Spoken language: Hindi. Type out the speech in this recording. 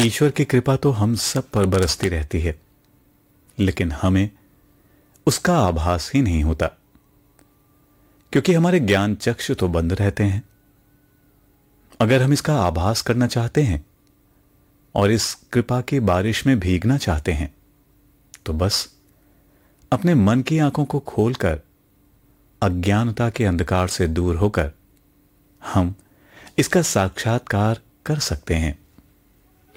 ईश्वर की कृपा तो हम सब पर बरसती रहती है, लेकिन हमें उसका आभास ही नहीं होता, क्योंकि हमारे ज्ञान चक्षु तो बंद रहते हैं। अगर हम इसका आभास करना चाहते हैं और इस कृपा की बारिश में भीगना चाहते हैं, तो बस अपने मन की आंखों को खोलकर अज्ञानता के अंधकार से दूर होकर हम इसका साक्षात्कार कर सकते हैं।